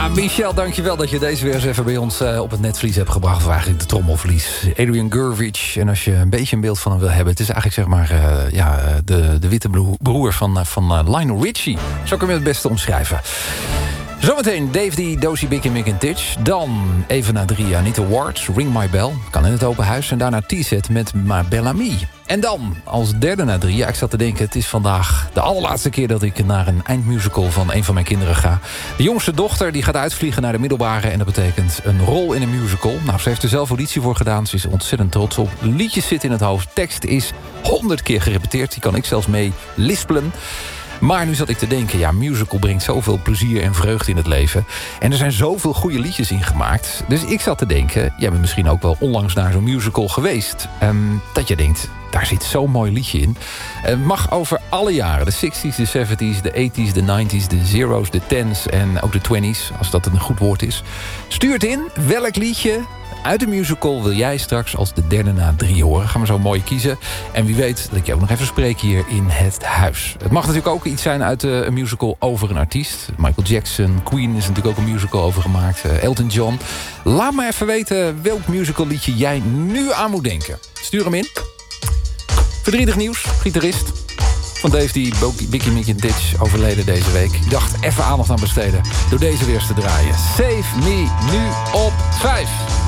Ja, Michel, dankjewel dat je deze weer eens even bij ons op het netvlies hebt gebracht. Of eigenlijk de trommelvlies. Adrian Gurvich. En als je een beetje een beeld van hem wil hebben. Het is eigenlijk zeg maar de witte broer van Lionel Richie. Zo kun je het beste omschrijven. Zometeen Dave D, Dozy, Biggie, Mick en Titch. Dan even na 3 Anita Ward, Ring My Bell. Kan in het open huis. En daarna T-Set met Ma Bellamy. En dan, als derde na 3, ik zat te denken... het is vandaag de allerlaatste keer dat ik naar een eindmusical van een van mijn kinderen ga. De jongste dochter die gaat uitvliegen naar de middelbare... en dat betekent een rol in een musical. Nou, ze heeft er zelf auditie voor gedaan. Ze is er ontzettend trots op. Liedjes zitten in het hoofd. Tekst is 100 keer gerepeteerd. Die kan ik zelfs mee lispelen. Maar nu zat ik te denken, ja, musical brengt zoveel plezier en vreugde in het leven. En er zijn zoveel goede liedjes in gemaakt. Dus ik zat te denken, jij bent misschien ook wel onlangs naar zo'n musical geweest. Dat je denkt, daar zit zo'n mooi liedje in. Het mag over alle jaren, de 60s, de 70s, de 80s, de 90s, de zeros, de 10s en ook de 20s, als dat een goed woord is. Stuur het in, welk liedje uit de musical wil jij straks als de derde na 3 horen? Gaan we zo mooi kiezen. En wie weet dat ik je ook nog even spreek hier in het huis. Het mag natuurlijk ook iets zijn uit een musical over een artiest. Michael Jackson, Queen is natuurlijk ook een musical over gemaakt. Elton John. Laat me even weten welk musical liedje jij nu aan moet denken. Stuur hem in. Verdrietig nieuws, gitarist van Dave D, Biggie, Mick en Titch, overleden deze week. Ik dacht even aandacht aan besteden door deze weer eens te draaien. Save Me nu op 5.